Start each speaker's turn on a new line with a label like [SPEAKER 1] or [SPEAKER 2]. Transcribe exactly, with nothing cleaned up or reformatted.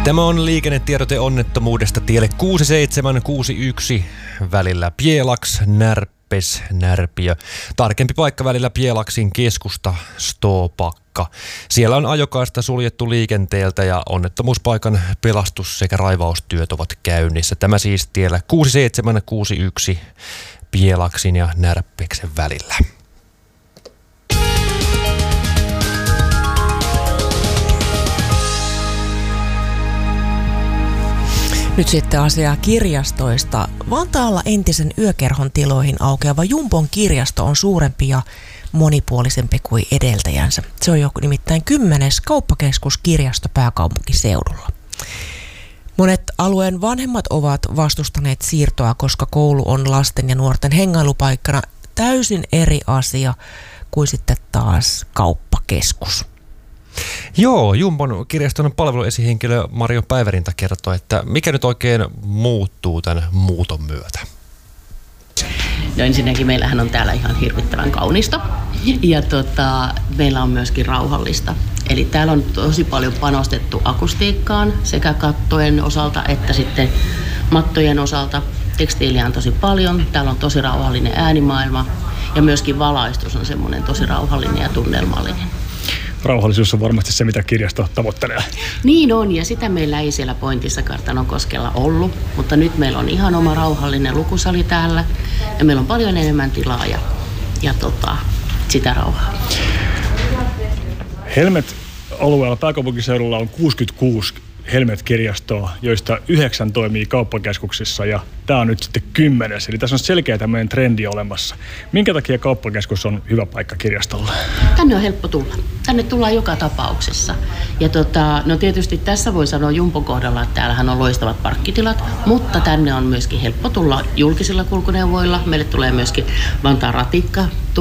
[SPEAKER 1] Tämä on liikennetiedote onnettomuudesta tielle kuusi seitsemän kuusi yksi välillä Pielaks, Närpes, Närpiö. Tarkempi paikka välillä Pielaksin keskusta, Stopakka. Siellä on ajokaista suljettu liikenteeltä ja onnettomuuspaikan pelastus- sekä raivaustyöt ovat käynnissä. Tämä siis tiellä kuusi seitsemän kuusi yksi Pielaksin ja Närpeksen välillä.
[SPEAKER 2] Nyt sitten asiaa kirjastoista. Vantaalla entisen yökerhon tiloihin aukeava Jumbon kirjasto on suurempi ja monipuolisempi kuin edeltäjänsä. Se on jo nimittäin kymmenes kauppakeskuskirjasto pääkaupunkiseudulla. Monet alueen vanhemmat ovat vastustaneet siirtoa, koska koulu on lasten ja nuorten hengailupaikkana täysin eri asia kuin sitten taas kauppakeskus.
[SPEAKER 1] Joo, Jumbon kirjaston palveluesihenkilö Marjo Päivärinta kertoo, että mikä nyt oikein muuttuu tämän muuton myötä.
[SPEAKER 3] No ensinnäkin meillähän on täällä ihan hirvittävän kaunista ja tota, meillä on myöskin rauhallista. Eli täällä on tosi paljon panostettu akustiikkaan sekä kattojen osalta että sitten mattojen osalta. Tekstiiliä on tosi paljon, täällä on tosi rauhallinen äänimaailma ja myöskin valaistus on semmoinen tosi rauhallinen ja tunnelmallinen.
[SPEAKER 4] Rauhallisuus on varmasti se, mitä kirjasto tavoittelee.
[SPEAKER 3] Niin on, ja sitä meillä ei siellä Pointissa Kartanonkoskella ollut, mutta nyt meillä on ihan oma rauhallinen lukusali täällä, ja meillä on paljon enemmän tilaa ja, ja tota, sitä rauhaa.
[SPEAKER 4] Helmet-alueella pääkaupunkiseudulla on kuusikymmentäkuusi Helmet-kirjastoa, joista yhdeksän toimii kauppakeskuksissa, ja tämä on nyt sitten kymmenes. Eli tässä on selkeä tämmöinen trendi olemassa. Minkä takia kauppakeskus on hyvä paikka kirjastolle?
[SPEAKER 3] Tänne on helppo tulla. Tänne tullaan joka tapauksessa. Ja tota, no tietysti tässä voi sanoa Jumbon kohdalla, että täällähän on loistavat parkkitilat, mutta tänne on myöskin helppo tulla julkisilla kulkuneuvoilla. Meille tulee myöskin Vantaan ratikka